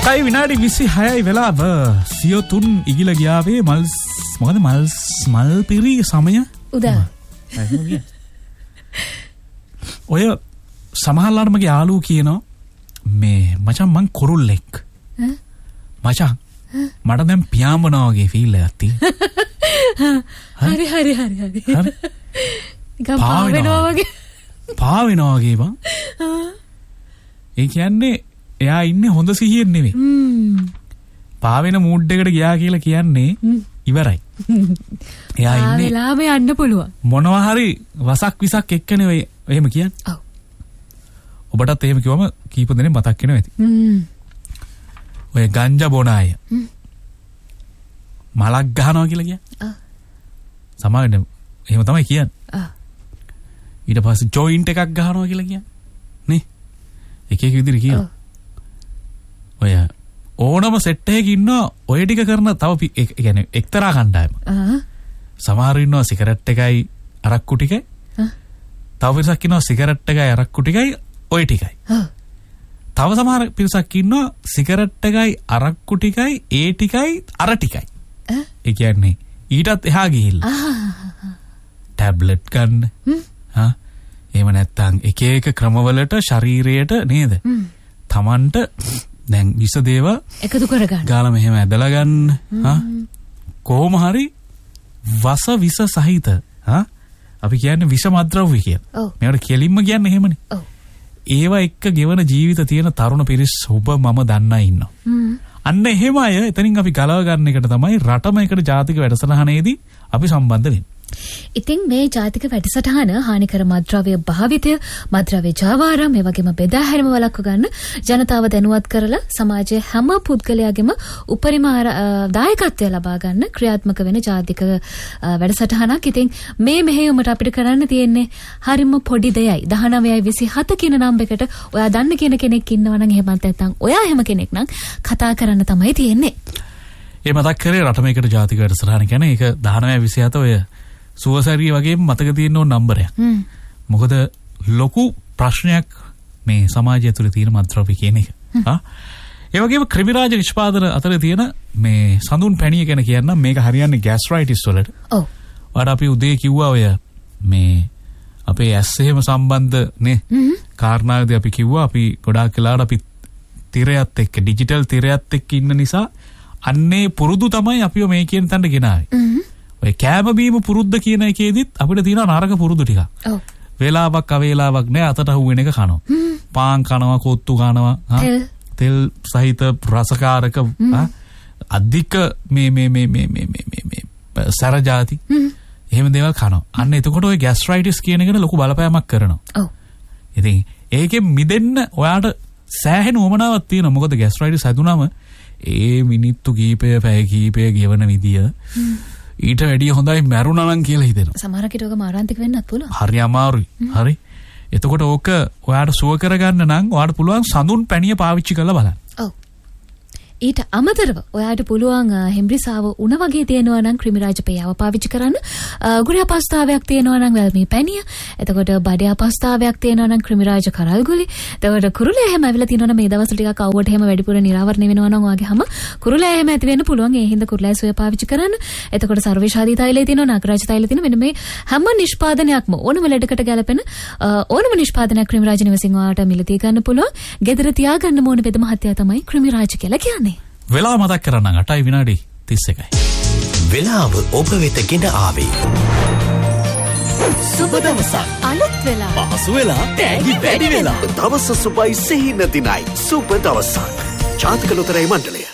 8යි විනාඩි 26යි වෙලාව. සියොතුන් ඉගිල ගියාවේ මොකද මල් පිරි සමය උදා. ඔය සමහරලාට මගේ යාළුවෝ කියනවා මේ මචං මං කුරුල්ලෙක්. මචං මට දැන් පියාඹනවා වගේ ෆීල් එකක් තියෙනවා. හරි. පාවෙනවා වගේ. පාවෙනවා වගේ බං. ඒ කියන්නේ එයා ඉන්නේ හොඳ සිහියෙන් නෙවෙයි. පාවෙන මූඩ් එකට ගියා කියලා කියන්නේ ඉවරයි. එයා ඉන්නේ වෙලාවෙ යන්න පුළුවන්. මොනවා හරි වසක් විසක් එක්කනේ ඔය එහෙම කියන්නේ. ඔව්. ඔබටත් එහෙම කිව්වම කීප දෙනෙක් මතක් වෙනවා ඇති. ඔය ගංජා බොන අය. මලක් ගහනවා කියලා කියන්නේ. සමහරවිට එහෙම තමයි කියන්නේ. ඊට පස්සේ ජොයින්ට් එකක් ගහනවා කියලා කියන්නේ. නේ? එක විදිහට කියනවා. ඔය ඕනම සෙට් එකක ඉන්නවා ඔය ටික කරන තව ඒ කියන්නේ එක්තරා කණ්ඩායම. සමහර ඉන්නවා සිගරට් එකයි අරක්කු ටිකයි. තව පිරිසක් ඉන්නවා සිගරට් එකයි අරක්කු ටිකයි ඔය ටිකයි. තව සමහර පිරිසක් ඉන්නවා සිගරට් එකයි අරක්කු ටිකයි ඒ ටිකයි අර ටිකයි. ඒ කියන්නේ ඊටත් එහා ගිහිල්ලා. ටැබ්ලට් ගන්න. එහෙම නැත්නම් එක එක ක්‍රමවලට ශරීරයට නේද? Tamanට දැන් විස දේව එකතු කරගන්න. ගාලා මෙහෙම ඇදලා ගන්න. කොහොම හරි විස සහිත අපි කියන්නේ විෂ මද්‍රව්‍ය කියලා. මේවට කෙලින්ම කියන්නේ එහෙමනේ. ඒවා එක්ක ගෙවන ජීවිත තියෙන තරුණ පිරිස් ඔබ මම දන්නා ඉන්නවා. අන්න එහෙම අය එතනින් අපි ගලව ගන්න එකට තමයි රටම එකට ජාතික වැඩසටහනේදී අපි සම්බන්ධ වෙන්නේ. ඉතින් මේ ජාතික වැඩසටහන හානිකර මත්ද්‍රව්‍ය භාවිතය, මත්ද්‍රව්‍ය ජාවාරම් මේ වගේම බෙදා හැරීම වළක්ව ගන්න ජනතාව දැනුවත් කරලා සමාජයේ හැම පුද්ගලයාගේම උපරිම දායකත්වය ලබා ගන්න ක්‍රියාත්මක වෙන ජාතික වැඩසටහනක්. ඉතින් මේ මෙහෙයුමට අපිට කරන්න තියෙන්නේ හරිම පොඩි දෙයයි. 1927 කියන නම්බරයකට ඔයා දන්න කියන කෙනෙක් ඉන්නවා නම් එහෙමත් නැත්නම් ඔයා එහෙම කෙනෙක් නම් කතා කරන්න තමයි තියෙන්නේ. ඒ මතක් කරේ රටමේකට ජාතික වැඩසටහන කියන්නේ ඒක 1927 ඔය සුවසරිය වගේම මතක තියෙන ඕන නම්බරයක්. මොකද ලොකු ප්‍රශ්නයක් මේ සමාජය තුළ තියෙන මත්ද්‍රව්‍ය කියන එක. ඒ වගේම ක්‍රිමිරාජ නිෂ්පාදන අතර තියෙන මේ සඳුන් පැණිය ගැන කියන්න මේක හරියන්නේ ગેස්ට්‍රයිටිස් වලට. ඔව්. ඔයාලා අපි උදේ කිව්වා ඔය මේ අපේ ඇස් එහෙම සම්බන්ධ නේ කාරණාවේදී අපි කිව්වා අපි ගොඩාක් වෙලාවට අපි තිරයත් එක්ක ඩිජිටල් තිරයත් එක්ක ඉන්න නිසා අන්නේ පුරුදු තමයි අපිව මේ කියන තැනට ගෙනාවේ. ඔය කෑම බීම පුරුද්ද කියන එකේදීත් අපිට තියෙන නරක පුරුදු ටිකක්. ඔව්. වේලාවක් අවේලාවක් නෑ අතට අහුවෙන එක කනවා. පාන් කනවා, කොත්තු කනවා, තෙල් සහිත රසකාරක අධික මේ සැර જાති. එහෙම දේවල් කනවා. අන්න එතකොට ඔය ગેස්ට්‍රයිටිස් කියන එකට ලොකු බලපෑමක් කරනවා. ඔව්. ඉතින් ඒකෙන් මිදෙන්න ඔයාට සෑහෙන උවමනාවක් තියෙනවා. මොකද ગેස්ට්‍රයිටිස් හැදුනම ඒ මිනිත්තු කීපය පැය කීපය ගෙවන විදිය ඊට වැඩිය හොඳයි මැරුණා නම් කියලා හිතෙනවා. සමහර කෙනෙක් මාරාන්තික වෙන්නත් පුළුවන්. හරි අමාරුයි. හරි. එතකොට ඕක ඔයාට සුව කරගන්න නම් ඔයාට පුළුවන් සඳුන් පැණිය පාවිච්චි කරලා බලන්න. ඔව්. ඊට අමතරව ඔයාට පුළුවන් හෙම්බ්‍රිසාව උණ වගේ තියෙනවා නම් ක්‍රිමිරාජ පෙයාව පාවිච්චි කරන්න. ගුරු අපස්ථාවයක් තියෙනවා නම් වැල්මී පැණිය. එතකොට බඩේ අපස්ථාවයක් තියෙනවා නම් ක්‍රිමිරාජ කරල්ගුලි. එතකොට කුරුලෑ එහෙම ඇවිල්ලා තියෙනවා නම් මේ දවස්වල ටිකක් අවුවට එහෙම වැඩිපුර නිරාවරණය වෙනවා නම් ඔයාගේ හැම කුරුලෑ එහෙම ඇති වෙන්න පුළුවන්. ඒ හින්දා කුරුලෑ සොය පාවිච්චි කරන්න. එතකොට සර්වේශාදී තෛලය තියෙනවා, නාගරාජ තෛලය තියෙනවා. මෙන්න මේ හැම නිෂ්පාදනයක්ම ඕනම ලෙඩකට ගැලපෙන ඕනම නිෂ්පාදනයක් ක්‍රිමිරාජ නිවසින් ඔයාට මිලදී ගන්න පුළුවන්. ගෙදර තියාගන්න ඕන වෙද මහත්තයා තමයි ක්‍රිමිරාජ කියලා කියන්නේ. වෙලාව මතක් කරන්න 8යි විනාඩි 31යි. වෙලාව ඔබ වෙත ගෙන ආවේ. සුබ දවසක්. අලුත් වෙලා. පහසු වෙලා. තෑගි වැඩි වෙලා. දවස සුබයි සිහින දිනයි. සුබ දවසක්. ජාතික ලොතරැයි මණ්ඩලය.